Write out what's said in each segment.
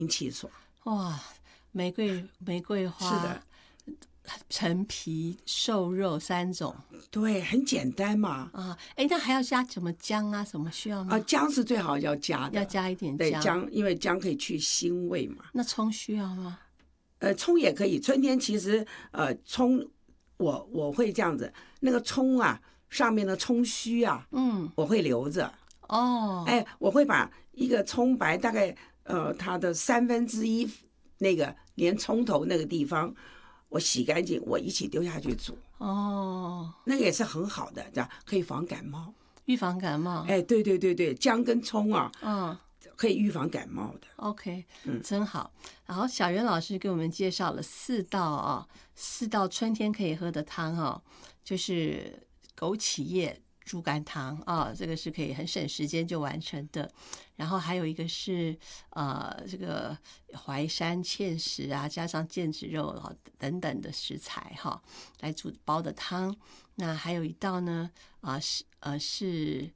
气爽。 哇，玫瑰花是的， 陈皮、瘦肉3种对，很简单嘛。 啊。哎，那还要加什么姜啊？什么需要吗？ 姜是最好要加的， 要加一点对姜， 因为姜可以去腥味嘛。 那葱需要吗？ 葱也可以。春天其实葱，我会这样子，那个葱啊，上面的葱须啊，我会留着。 哦， 我会把一个葱白大概它的1/3那个连葱头那个地方，我洗干净，我一起丢下去煮。 哦， 那个也是很好的，这样可以防感冒。 预防感冒。 对，姜跟葱啊，可以预防感冒的。 OK，真好。然后小袁老师给我们介绍了4道春天可以喝的汤就是枸杞叶猪肝汤这个是可以很省时间就完成的。然后还有一个是这个淮山芡实啊，加上腱子肉等等的食材来煮煲的汤。那还有一道呢是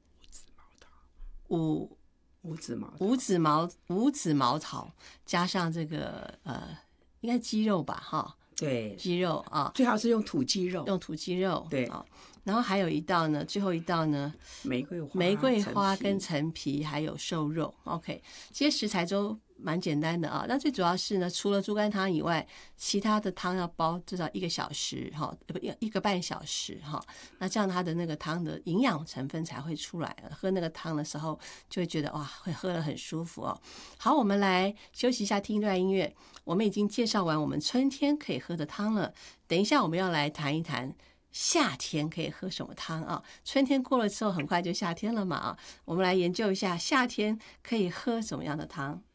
五子毛桃加上这个应该鸡肉吧对， 鸡肉最好是用土鸡肉。 对然后还有一道呢，最后一道呢，玫瑰花跟陈皮还有瘦肉。OK， 这些食材都蛮简单的那最主要是呢，除了猪肝汤以外，其他的汤要煲至少1个小时1个半小时那这样它的那个汤的营养成分才会出来，喝那个汤的时候就会觉得哇，会喝得很舒服好，我们来休息一下，听一段音乐。我们已经介绍完我们春天可以喝的汤了，等一下我们要来谈一谈夏天可以喝什么汤春天过了之后很快就夏天了嘛我们来研究一下夏天可以喝什么样的汤。